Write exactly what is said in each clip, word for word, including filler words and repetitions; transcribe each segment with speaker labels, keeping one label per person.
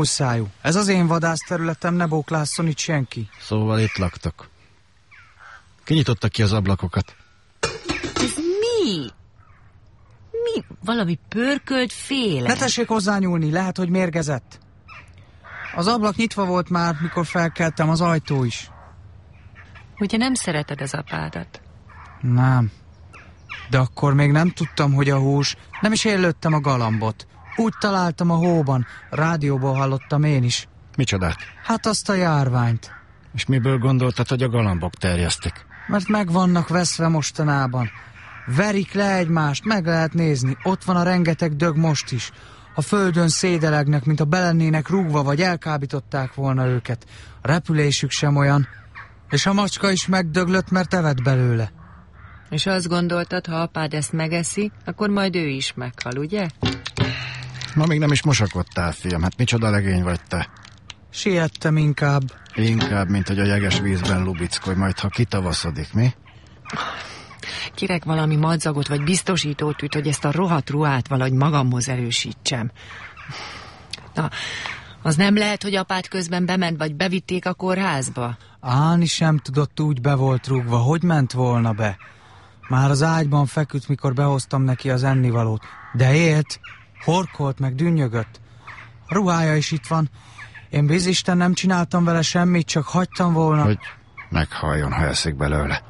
Speaker 1: Szájú. Ez az én vadászterületem, ne bóklásszon itt senki.
Speaker 2: Szóval itt laktak. Kinyitotta ki az ablakokat.
Speaker 3: Ez mi? Mi? Valami pörkölt féle?
Speaker 1: Ne tessék hozzányúlni, lehet, hogy mérgezett. Az ablak nyitva volt már, mikor felkeltem, az ajtó is.
Speaker 3: Ugye nem szereted az apádat?
Speaker 1: Nem. De akkor még nem tudtam, hogy a hús. Nem is én lőttem a galambot. Úgy találtam a hóban. Rádióból hallottam én is.
Speaker 2: Micsodát?
Speaker 1: Hát azt a járványt.
Speaker 2: És miből gondoltad, hogy a galambok terjesztik?
Speaker 1: Mert meg vannak veszve mostanában. Verik le egymást, meg lehet nézni. Ott van a rengeteg dög most is. A földön szédelegnek, mint a belennének rúgva, vagy elkábították volna őket. A repülésük sem olyan. És a macska is megdöglött, mert evett belőle.
Speaker 3: És azt gondoltad, ha apád ezt megeszi, akkor majd ő is meghal, ugye?
Speaker 2: Ma még nem is mosakodtál, fiam. Hát micsoda legény vagy te.
Speaker 1: Siettem inkább.
Speaker 2: Inkább, mint hogy a jeges vízben lubickolj, majd ha kitavaszodik, mi?
Speaker 3: Kérek valami madzagot vagy biztosítót üt, hogy ezt a rohadt ruhát valahogy magamhoz erősítsem. Na, az nem lehet, hogy apád közben bement, vagy bevitték a kórházba?
Speaker 1: Áni sem tudott, úgy be volt rúgva. Hogy ment volna be? Már az ágyban feküdt, mikor behoztam neki az ennivalót. De élt, horkolt meg dünnyögött. A ruhája is itt van. Én bizisten nem csináltam vele semmit, csak hagytam volna.
Speaker 2: Hogy meghalljon, ha eszik belőle.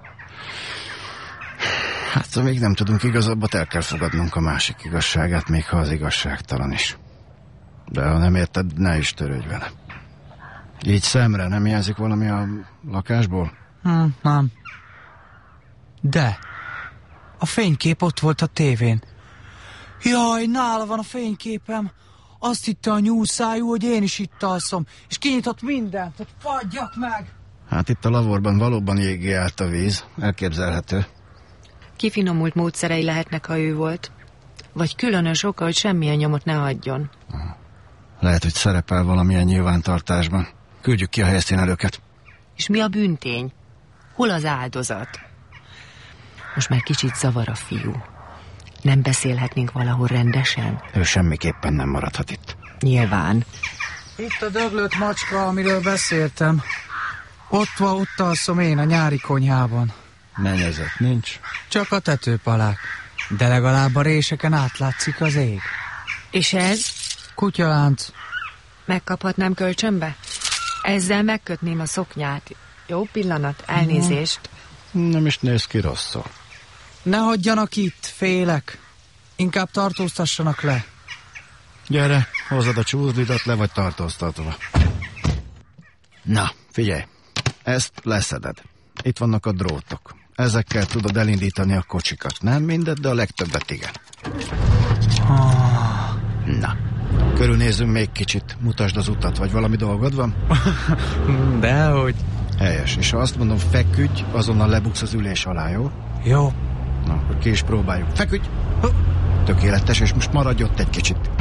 Speaker 2: Hát, még nem tudunk igazabbat, el kell fogadnunk a másik igazságát, még ha az igazságtalan is. De ha nem érted, ne is törődj vele. Így szemre nem jelzik valami a lakásból?
Speaker 1: Hm, nem. De a fénykép ott volt a tévén. Jaj, nála van a fényképem. Azt hitte a nyúlszájú, hogy én is itt alszom, és kinyitott mindent, hogy fagyjak meg.
Speaker 2: Hát itt a lavorban valóban jégé állt a víz, elképzelhető.
Speaker 3: Kifinomult módszerei lehetnek, ha ő volt. Vagy különös oka, hogy semmilyen nyomot ne adjon.
Speaker 2: Lehet, hogy szerepel valamilyen nyilvántartásban. Küldjük ki a helyszínelőket.
Speaker 3: És mi a bűntény? Hol az áldozat? Most már kicsit zavar a fiú. Nem beszélhetnénk valahol rendesen?
Speaker 2: Ő semmiképpen nem maradhat itt.
Speaker 3: Nyilván.
Speaker 1: Itt a döglött macska, amiről beszéltem. Ott van, ott alszom én a nyári konyhában.
Speaker 2: Mennyezet nincs.
Speaker 1: Csak a tetőpalák. De legalább a réseken átlátszik az ég.
Speaker 3: És ez?
Speaker 1: Kutyalánc.
Speaker 3: Megkaphatnám kölcsönbe? Ezzel megkötném a szoknyát. Jó pillanat, elnézést.
Speaker 2: Nem is néz ki rosszul.
Speaker 1: Ne hagyjanak itt, félek. Inkább tartóztassanak le.
Speaker 2: Gyere, hozzad a csúszdidat, le vagy tartóztatva. Na, figyelj. Ezt leszeded. Itt vannak a drótok. Ezekkel tudod elindítani a kocsikat. Nem mindet, de a legtöbbet igen.
Speaker 1: Ah.
Speaker 2: Na, körülnézzünk még kicsit. Mutasd az utat, vagy valami dolgod van?
Speaker 1: Dehogy.
Speaker 2: Helyes, és ha azt mondom feküdj, azonnal lebuksz az ülés alá, jó?
Speaker 1: Jó.
Speaker 2: Na, akkor ki is próbáljuk. Feküdj! Tökéletes, és most maradj ott egy kicsit.